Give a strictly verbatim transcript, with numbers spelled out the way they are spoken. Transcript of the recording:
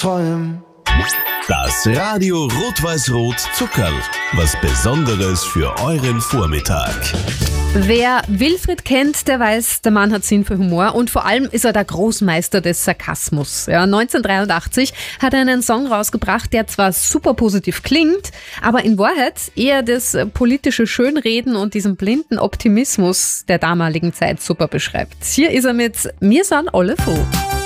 Träum. Das Radio Rot-Weiß-Rot Zuckerl. Was Besonderes für euren Vormittag. Wer Wilfried kennt, der weiß, der Mann hat Sinn für Humor und vor allem ist er der Großmeister des Sarkasmus. Ja, neunzehnhundertdreiundachtzig hat er einen Song rausgebracht, der zwar super positiv klingt, aber in Wahrheit eher das politische Schönreden und diesen blinden Optimismus der damaligen Zeit super beschreibt. Hier ist er mit "Wir sind alle froh".